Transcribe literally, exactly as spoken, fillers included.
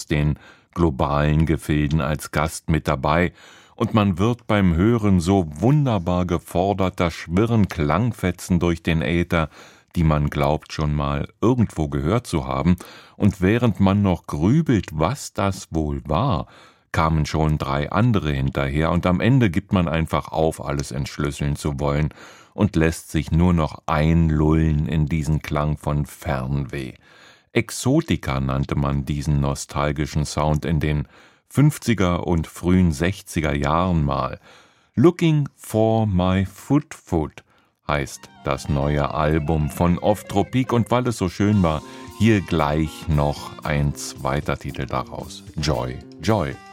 den globalen Gefilden als Gast mit dabei, und man wird beim Hören so wunderbar gefordert, da schwirren Klangfetzen durch den Äther, die man glaubt schon mal irgendwo gehört zu haben, und während man noch grübelt, was das wohl war, kamen schon drei andere hinterher, und am Ende gibt man einfach auf, alles entschlüsseln zu wollen und lässt sich nur noch einlullen in diesen Klang von Fernweh. Exotica nannte man diesen nostalgischen Sound in den fünfziger und frühen sechziger Jahren mal. Looking for my foot foot heißt das neue Album von Off Tropique, und weil es so schön war, hier gleich noch ein zweiter Titel daraus. Joy, Joy.